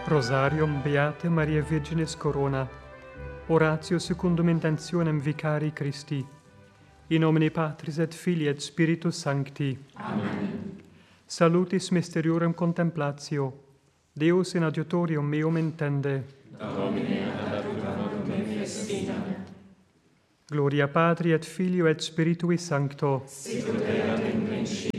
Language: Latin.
Rosarium Beate Maria Virginis Corona, oratio secundum intentionem vicari Christi, in nomine Patris et Filii et Spiritus Sancti. Amen. Salutis mysteriorem contemplatio, Deus in adiutorium meum intende. Domine ad adiutorium me festina. Gloria Patri et Filio et Spiritui Sancto. Sicut erat in principio